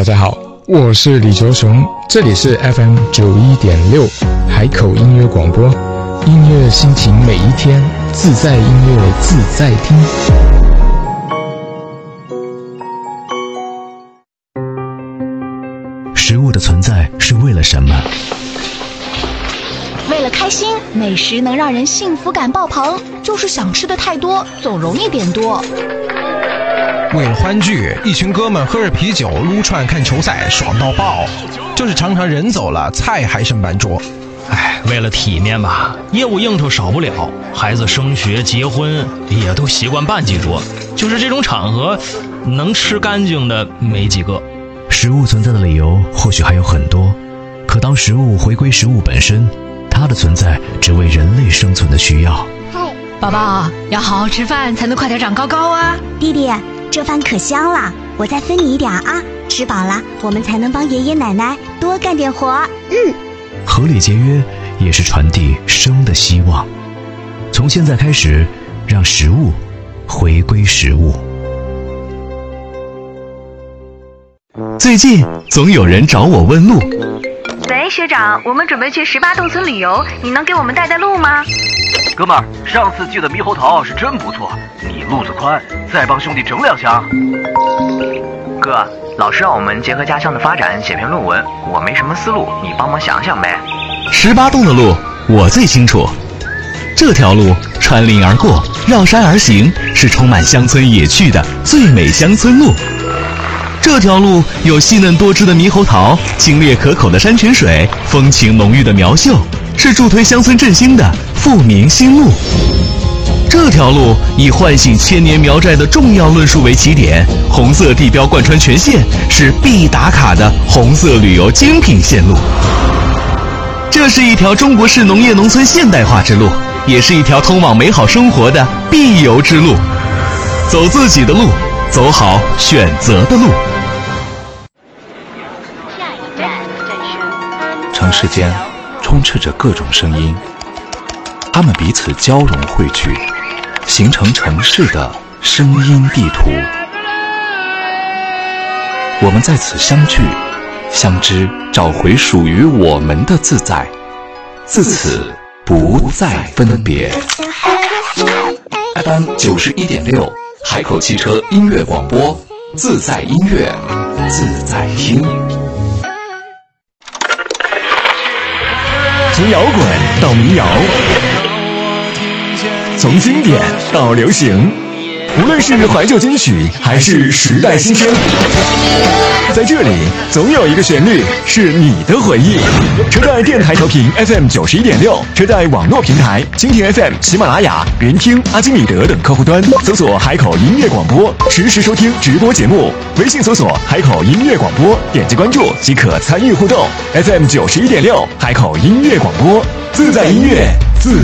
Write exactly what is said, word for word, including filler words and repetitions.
家好，我是李卓雄，这里是 F M 九一点六海口音乐广播，音乐心情每一天，自在音乐自在听。 食物的存在是为了什么？ 为了开心，美食能让人幸福感爆棚，就是想吃的太多，总容易点多。 为了欢聚，一群哥们喝着啤酒撸串看球赛，爽到爆。就是常常人走了，菜还剩半桌。 哎，为了体面吧，业务应酬少不了，孩子升学结婚也都习惯办几桌。就是这种场合，能吃干净的没几个。 食物存在的理由或许还有很多，可当食物回归食物本身，它的存在只为人类生存的需要。 宝宝要好好吃饭，才能快点长高高啊！ 弟弟，这饭可香了，我再分你一点啊！吃饱了，我们才能帮爷爷奶奶多干点活。嗯， 合理节约也是传递生的希望。从现在开始，让食物回归食物。最近总有人找我问路。 喂，学长，我们准备去十八洞村旅游，你能给我们带带路吗？ 哥们儿，上次寄的猕猴桃是真不错，你路子宽，再帮兄弟整两箱。 哥，老师让我们结合家乡的发展写篇论文，我没什么思路，你帮忙想想呗。 十八洞的路我最清楚，这条路穿林而过，绕山而行，是充满乡村野趣的最美乡村路。这条路有细嫩多汁的猕猴桃，清冽可口的山泉水，风情浓郁的苗绣，是助推乡村振兴的富民新路。这条路以唤醒千年苗寨的重要论述为起点，红色地标贯穿全线，是必打卡的红色旅游精品线路。这是一条中国式农业农村现代化之路，也是一条通往美好生活的必游之路。走自己的路，走好选择的路。 城市间充斥着各种声音，它们彼此交融汇聚，形成城市的声音地图。我们在此相聚相知，找回属于我们的自在，自此不再分别。 F M 九十一点六海口汽车音乐广播，自在音乐自在听。 从摇滚到民谣，从经典到流行，无论是怀旧金曲还是时代新声，在这里总有一个旋律是你的回忆。车载电台调频 F M 九十一点六，车载网络平台蜻蜓 F M、喜马拉雅、云听、阿基米德等客户端搜索海口音乐广播，实时收听直播节目。微信搜索海口音乐广播，点击关注即可参与互动。F M 九十一点六，海口音乐广播，自在音乐自